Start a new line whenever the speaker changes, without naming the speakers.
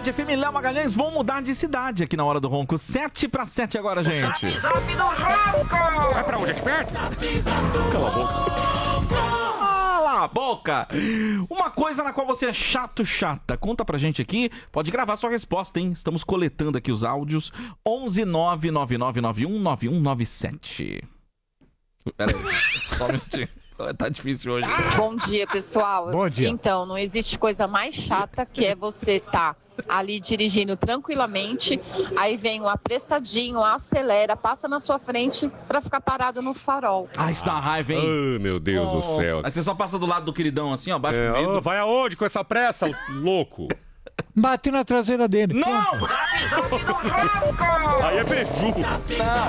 Tarde FM, Léo Magalhães, vão mudar de cidade aqui na Hora do Ronco. 7:07 agora, gente.
Zap do Ronco!
Vai pra onde? Aqui perto?
Cala a boca. Cala a boca. Uma coisa na qual você é chata. Conta pra gente aqui. Pode gravar sua resposta, hein? Estamos coletando aqui os áudios. 11 99991 9197. Pera aí. Só um minutinho. Tá difícil hoje.
Bom dia, pessoal.
Bom dia.
Então, não existe coisa mais chata que é você tá ali dirigindo tranquilamente, aí vem um apressadinho, acelera, passa na sua frente pra ficar parado no farol.
Ah, isso dá uma raiva, hein?
Ai, meu Deus do céu.
Aí você só passa do lado do queridão assim, ó, baixa o vidro.
Vai aonde com essa pressa, louco?
Bate na traseira dele.
Não!
Zap do Ronco!
Aí é beijo.
Não!